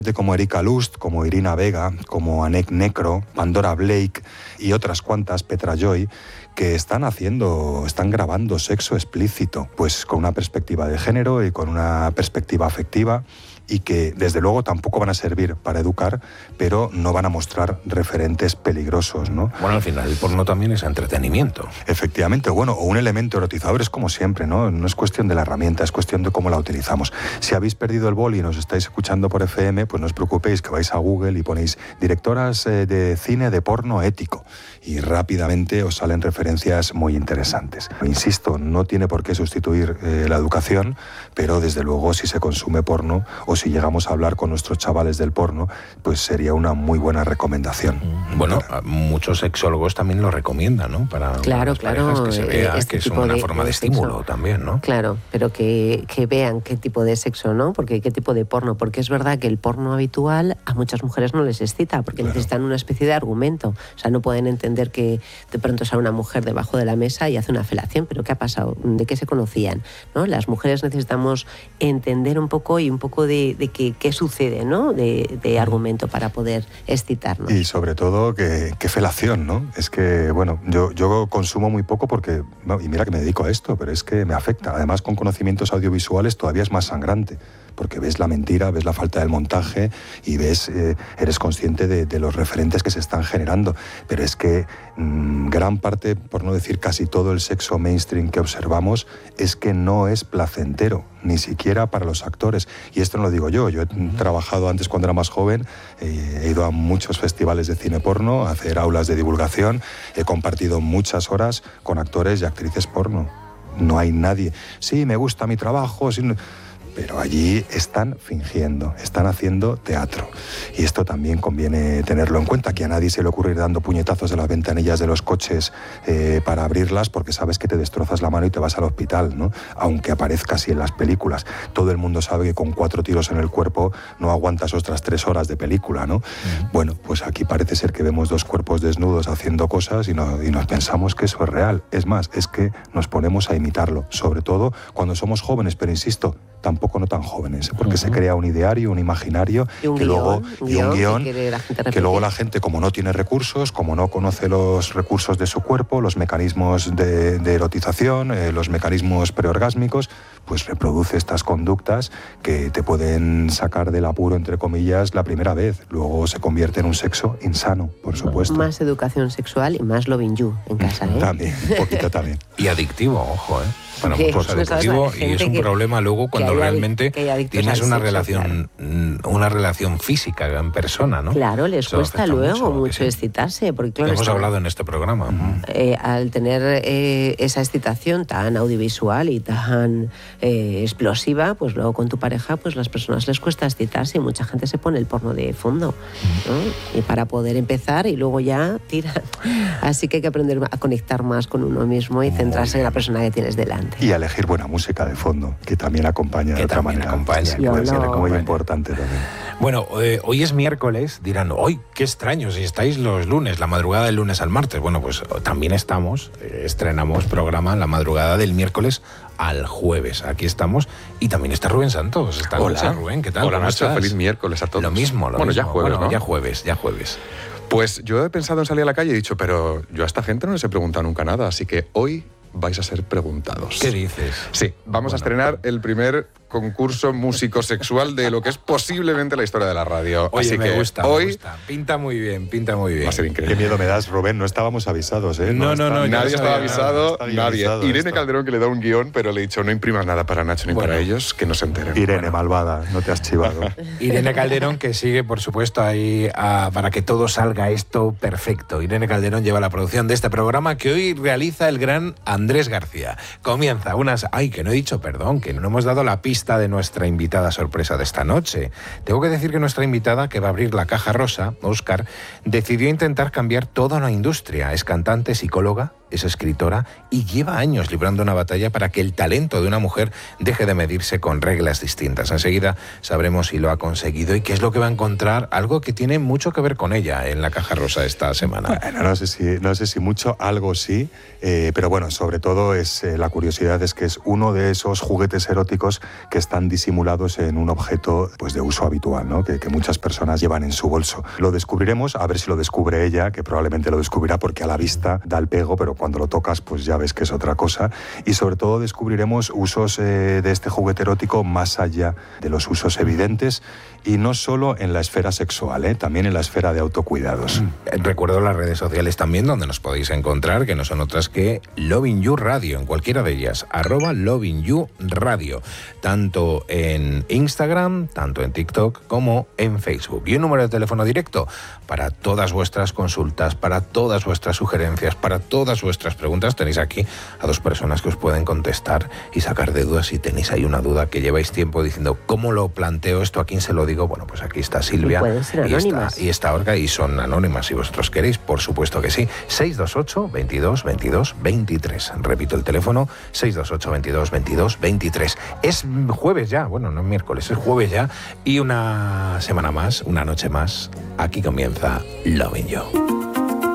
como Erika Lust, como Irina Vega, como Anek Necro, Pandora Blake y otras cuantas, Petra Joy, que están grabando sexo explícito, pues con una perspectiva de género y con una perspectiva afectiva, y que desde luego tampoco van a servir para educar, pero no van a mostrar referentes peligrosos, ¿no? Bueno, al final el porno también es entretenimiento. Efectivamente, bueno, o un elemento erotizador, es como siempre, ¿no? No es cuestión de la herramienta, es cuestión de cómo la utilizamos. Si habéis perdido el boli y nos estáis escuchando por FM, pues no os preocupéis, que vais a Google y ponéis directoras de cine de porno ético y rápidamente os salen referencias muy interesantes. Insisto, no tiene por qué sustituir la educación, pero desde luego si se consume porno o si llegamos a hablar con nuestros chavales del porno, pues sería una muy buena recomendación. Bueno, muchos sexólogos también lo recomiendan, ¿no? Para las parejas, que se vea que es una forma de estímulo también, ¿no? Claro, pero que vean qué tipo de sexo, ¿no? Porque qué tipo de porno, porque es verdad que el porno habitual a muchas mujeres no les excita, porque necesitan una especie de argumento. O sea, no pueden entender que de pronto sale una mujer debajo de la mesa y hace una felación, pero ¿qué ha pasado? ¿De qué se conocían? ¿No? Las mujeres necesitamos entender un poco de qué sucede, ¿no? De argumento para poder excitarnos. Y sobre todo, qué felación, ¿no? Es que, bueno, yo consumo muy poco porque, y mira que me dedico a esto, pero es que me afecta. Además, con conocimientos audiovisuales todavía es más sangrante, porque ves la mentira, ves la falta del montaje y eres consciente de los referentes que se están generando. Pero es que gran parte, por no decir casi todo el sexo mainstream que observamos, es que no es placentero, ni siquiera para los actores. Y esto no lo digo yo he trabajado antes cuando era más joven, he ido a muchos festivales de cine porno, a hacer aulas de divulgación, he compartido muchas horas con actores y actrices porno. No hay nadie, sí, me gusta mi trabajo, sí, pero allí están fingiendo, están haciendo teatro. Y esto también conviene tenerlo en cuenta, que a nadie se le ocurre ir dando puñetazos a las ventanillas de los coches para abrirlas, porque sabes que te destrozas la mano y te vas al hospital, ¿no? Aunque aparezca así en las películas. Todo el mundo sabe que con 4 tiros en el cuerpo no aguantas otras 3 horas de película, ¿no? Bueno, pues aquí parece ser que vemos 2 cuerpos desnudos haciendo cosas y nos pensamos que eso es real. Es más, es que nos ponemos a imitarlo, sobre todo cuando somos jóvenes, pero insisto, tampoco no tan jóvenes, porque se crea un ideario, un imaginario y un guión que luego la gente, como no tiene recursos, como no conoce los recursos de su cuerpo, los mecanismos de erotización, los mecanismos preorgásmicos, pues reproduce estas conductas que te pueden sacar del apuro, entre comillas, la primera vez. Luego se convierte en un sexo insano, por supuesto. Más educación sexual y más loving you en casa, ¿eh? También, un poquito también. Y adictivo, ojo, ¿eh? Bueno, pues adictivo, y es un problema luego cuando realmente tienes una relación física en persona, ¿no? Claro, les cuesta luego mucho excitarse, porque claro, hemos hablado en este programa. Al tener esa excitación tan audiovisual y tan explosiva, pues luego con tu pareja, pues las personas les cuesta excitarse y mucha gente se pone el porno de fondo, ¿no? Y para poder empezar y luego ya tira. Así que hay que aprender a conectar más con uno mismo y centrarse en la persona que tienes delante. Y a elegir buena música de fondo, que también acompaña de otra manera. Sí, puede ser muy importante también. Bueno, hoy es miércoles, dirán, ¡hoy qué extraño! Si estáis los lunes, la madrugada del lunes al martes. Bueno, pues también estrenamos programa la madrugada del miércoles al jueves. Aquí estamos. Y también está Rubén Santos. Hola, Rubén, ¿qué tal? Hola, Nacho, feliz miércoles a todos. Lo mismo. Ya jueves, ¿no? Ya jueves. Pues yo he pensado en salir a la calle y he dicho, pero yo a esta gente no les he preguntado nunca nada, así que hoy vais a ser preguntados. ¿Qué dices? Sí, vamos a estrenar el primer concurso músico-sexual de lo que es posiblemente la historia de la radio. Oye, así me que gusta. Pinta muy bien. Va a ser increíble. Qué miedo me das, Rubén, no estábamos avisados, ¿eh? No, nadie estaba avisado, nadie. Irene esto. Calderón, que le da un guión, pero le he dicho, no imprimas nada para Nacho ni para ellos, que no se enteren. Irene, malvada, no te has chivado. Irene Calderón, que sigue, por supuesto, ahí para que todo salga esto perfecto. Irene Calderón lleva la producción de este programa que hoy realiza el gran Andrés García. Comienza que no he dicho, perdón, que no hemos dado la pista de nuestra invitada sorpresa de esta noche. Tengo que decir que nuestra invitada, que va a abrir la caja rosa, Óscar, decidió intentar cambiar toda una industria. Es cantante, psicóloga, es escritora y lleva años librando una batalla para que el talento de una mujer deje de medirse con reglas distintas. Enseguida sabremos si lo ha conseguido y qué es lo que va a encontrar, algo que tiene mucho que ver con ella en la caja rosa esta semana. Bueno, no sé si mucho, algo sí, pero bueno, sobre todo la curiosidad es que es uno de esos juguetes eróticos que están disimulados en un objeto pues de uso habitual, ¿no? que muchas personas llevan en su bolso. Lo descubriremos, a ver si lo descubre ella, que probablemente lo descubrirá porque a la vista da el pego, pero cuando lo tocas pues ya ves que es otra cosa. Y sobre todo descubriremos usos de este juguete erótico más allá de los usos evidentes y no solo en la esfera sexual, también en la esfera de autocuidados. Recuerdo las redes sociales también donde nos podéis encontrar, que no son otras que Loving You Radio, en cualquiera de ellas, @LovingYouRadio, tanto en Instagram, tanto en TikTok como en Facebook. Y un número de teléfono directo para todas vuestras consultas, para todas vuestras sugerencias, para todas vuestras preguntas. Tenéis aquí a dos personas que os pueden contestar y sacar de dudas si tenéis ahí una duda que lleváis tiempo diciendo, ¿cómo lo planteo esto? ¿A quién se lo digo? Bueno, pues aquí está Silvia. Y pueden ser anónimas. Y está Olga, y son anónimas. Si vosotros queréis, por supuesto que sí. 628 22 22 23. Repito el teléfono, 628 22 22 23. Es jueves ya, bueno, no es miércoles, es jueves ya. Y una semana más, una noche más, aquí comienza Loving You.